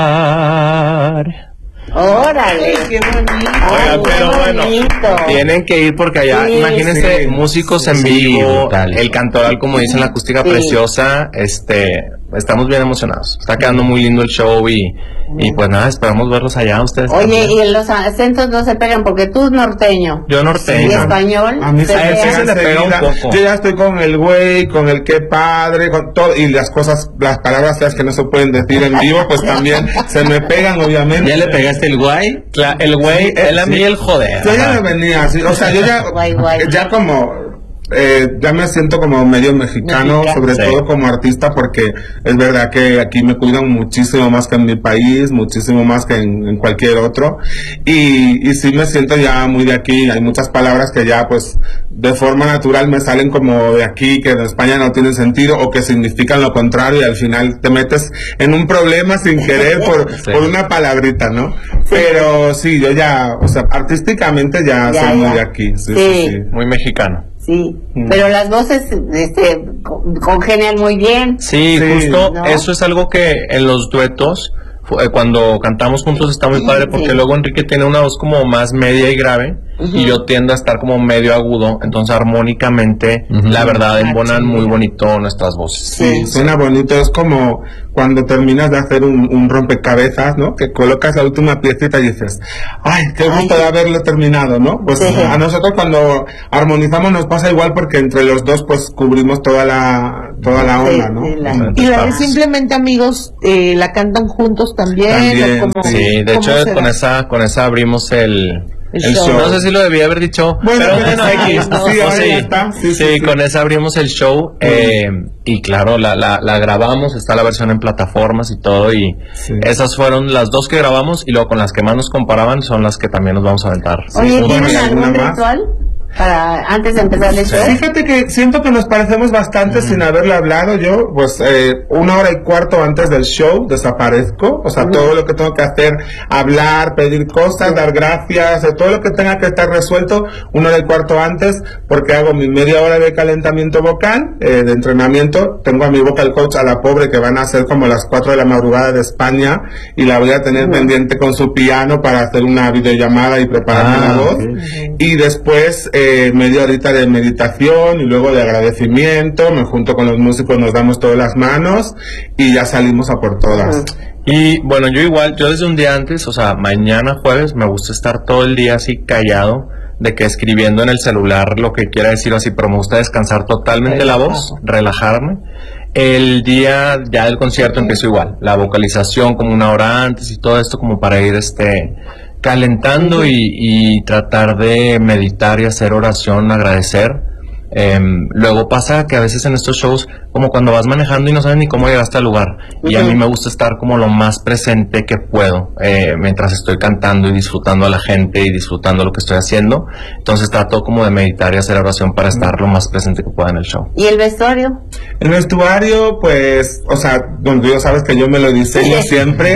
Órale, qué bonito. Oiga, pero bueno, tienen que ir porque allá, sí, imagínense, sí, músicos en vivo, el cantoral, como dicen, la acústica preciosa, estamos bien emocionados. Está quedando muy lindo el show y pues nada, esperamos verlos allá ustedes. Oye, también. Y los acentos no se pegan porque tú es norteño. Yo norteño. ¿Y español? A mí se le pega un poco. Yo ya estoy con el güey, con el qué padre, con todo, y las palabras feas que no se pueden decir en vivo, pues también se me pegan, obviamente. ¿Ya le pegaste el güey? El güey, él a mí el joder. Yo ya me venía así, o sea, yo ya, ya como... ya me siento como medio mexicano, sobre todo como artista, porque es verdad que aquí me cuidan muchísimo más que en mi país, muchísimo más que en cualquier otro, y sí me siento ya muy de aquí. Hay muchas palabras que ya pues de forma natural me salen como de aquí, que en España no tienen sentido o que significan lo contrario, y al final te metes en un problema sin querer por una palabrita, ¿no? Pero sí, yo ya, o sea, artísticamente ya soy muy de aquí, sí. Muy mexicano. Sí, pero las voces congenian muy bien. Sí, justo, ¿no? Eso es algo que en los duetos, cuando cantamos juntos está muy padre, porque luego Enrique tiene una voz como más media y grave, y yo tiendo a estar como medio agudo, entonces armónicamente, la verdad, embonan muy bonito nuestras voces. Sí, suena bonito, es como cuando terminas de hacer un rompecabezas, ¿no? Que colocas la última piecita y dices, ¡ay, qué gusto de haberlo terminado!, ¿no? Pues a nosotros cuando armonizamos nos pasa igual, porque entre los dos pues cubrimos toda la onda, ¿no? Y la de Simplemente Amigos, la cantan juntos también. Sí, de hecho con esa abrimos el show. No sé si lo debía haber dicho, bueno, pero sí, con esa abrimos el show, y claro, la grabamos, está la versión en plataformas y todo, y esas fueron las dos que grabamos, y luego con las que más nos comparaban son las que también nos vamos a aventar. Oye, ¿tienen algún ritual para antes de empezar el show? Fíjate que siento que nos parecemos bastante sin haberlo hablado. Yo, pues, 1 hora y cuarto antes del show desaparezco, o sea, todo lo que tengo que hacer, hablar, pedir cosas, dar gracias, todo lo que tenga que estar resuelto 1 hora y cuarto antes, porque hago mi media hora de calentamiento vocal, de entrenamiento. Tengo a mi vocal coach, a la pobre, que van a ser como las 4 de la madrugada de España, y la voy a tener pendiente con su piano para hacer una videollamada y prepararme la voz. Y después media horita de meditación y luego de agradecimiento, me junto con los músicos, nos damos todas las manos y ya salimos a por todas. Y bueno, yo desde un día antes, o sea, mañana jueves, me gusta estar todo el día así callado, de que escribiendo en el celular lo que quiera decir así, pero me gusta descansar totalmente la voz, relajarme. El día ya del concierto empiezo igual, la vocalización como 1 hora antes y todo esto como para ir calentando y tratar de meditar y hacer oración, agradecer. Luego pasa que a veces en estos shows, como cuando vas manejando y no sabes ni cómo llegaste al lugar, y a mí me gusta estar como lo más presente que puedo, mientras estoy cantando y disfrutando a la gente y disfrutando lo que estoy haciendo. Entonces trato como de meditar y hacer oración para estar lo más presente que pueda en el show. ¿Y el vestuario? El vestuario, pues, o sea, tú sabes que yo me lo diseño siempre.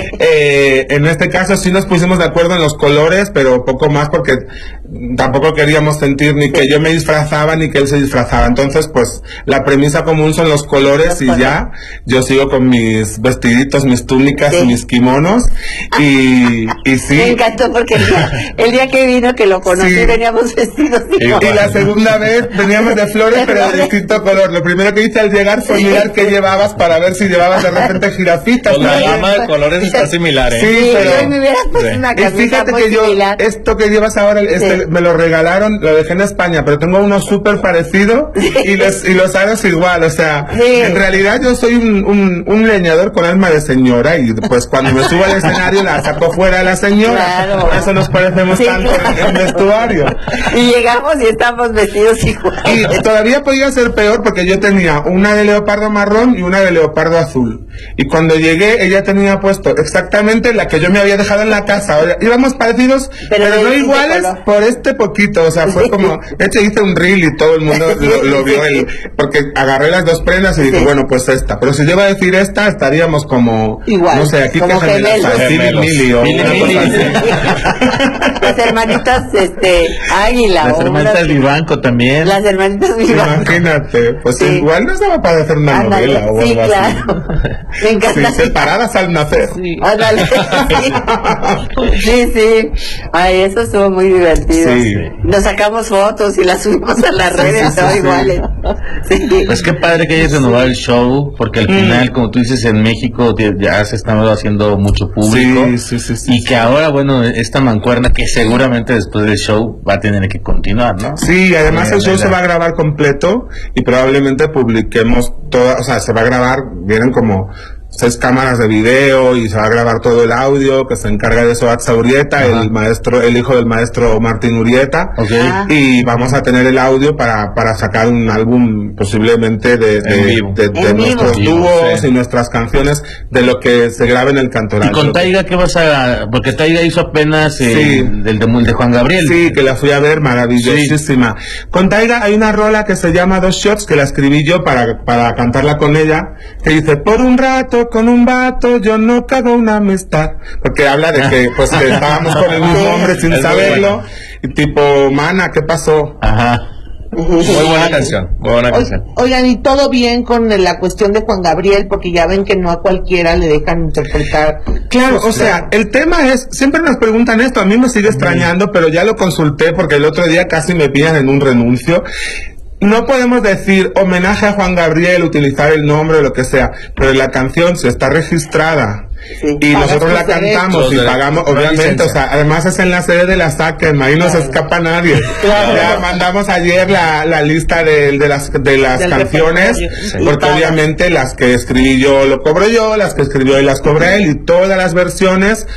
En este caso sí nos pusimos de acuerdo en los colores, pero poco más, porque tampoco queríamos sentir ni que yo me disfrazaba ni que él se disfrazaba. Entonces, pues, la premisa común son los colores, y ya yo sigo con mis vestiditos, mis túnicas y mis kimonos, y sí. Me encantó porque el día que vino, que lo conocí, veníamos vestidos y la segunda vez veníamos de flores, pero de distinto color. Lo primero que hice al llegar fue mirar qué llevabas, para ver si llevabas de repente jirafitas. Con la gama de colores está similar, Sí, pero yo me hubiera puesto una camisa fíjate muy que similar. Esto que llevas ahora, me lo regalaron, lo dejé en España, pero tengo uno súper parecido, y los aros igual, o sea, en realidad yo soy un leñador con alma de señora, y pues cuando me subo al escenario la saco fuera a la señora, por eso nos parecemos tanto en vestuario. Y llegamos y estamos vestidos igual. Y todavía podía ser peor, porque yo tenía una de leopardo marrón y una de leopardo azul, y cuando llegué ella tenía puesto exactamente la que yo me había dejado en la casa. Íbamos parecidos, pero no iguales, por modeste poquito, o sea, fue como, de hecho hice un reel y todo el mundo lo vio, porque agarré las dos prendas y dije, bueno, pues esta, pero si yo iba a decir esta, estaríamos como, igual, no sé, aquí como que Mili o una cosa así. Las hermanitas, Águila. Las hermanitas Vivanco también. Las hermanitas Vivanco. Imagínate, pues Sí. igual no se va a parecer una Ándale, novela o sí, algo claro. así. Me encanta. Sí, separadas al nacer. Sí. Ándale, sí. Ay, eso estuvo muy divertido. Sí. Nos sacamos fotos y las subimos a las redes, sí, todo sí. iguales. Sí. Pues qué padre que hayas renovado el show, porque al final, como tú dices, en México ya se está haciendo mucho público. Sí. Y que ahora, bueno, esta mancuerna que seguramente después del show va a tener que continuar, ¿no? Sí, además el show se va a grabar completo y probablemente publiquemos toda, o sea, se va a grabar, vienen como 6 cámaras de video y se va a grabar todo el audio, que se encarga de eso Atza Urieta, el hijo del maestro Martín Urieta. Okay. Y vamos a tener el audio para sacar un álbum posiblemente de nuestros vivo. dúos Sí. y nuestras canciones, de lo que se grabe en el Cantoral. Y con Taiga, ¿qué vas a...? Porque Taiga hizo apenas Sí. el de Juan Gabriel. Sí, que la fui a ver, maravillosísima. Con Taiga hay una rola que se llama Dos Shots, que la escribí yo para cantarla con ella, que dice, por un rato con un vato yo no cago una amistad, porque habla de que pues que estábamos con el mismo hombre sin Es muy saberlo, y tipo, mana, ¿qué pasó? Ajá. Muy buena canción, muy buena canción. Oigan, y todo bien con la cuestión de Juan Gabriel, porque ya ven que no a cualquiera le dejan interpretar. Claro, o sea, el tema es, siempre nos preguntan esto, a mí me sigue extrañando, pero ya lo consulté porque el otro día casi me pillan en un renuncio. No podemos decir homenaje a Juan Gabriel, utilizar el nombre o lo que sea, pero la canción si está registrada Sí. y Pagas nosotros la los derechos. cantamos y Los pagamos, derechos, la obviamente, licencia. o sea, además es en la sede de la SACEM, ahí no se escapa nadie. Ya mandamos ayer la lista de las Del canciones, repertorio. porque pagas. obviamente las que escribí yo lo cobro yo, las que escribió él las cobra él, y todas las versiones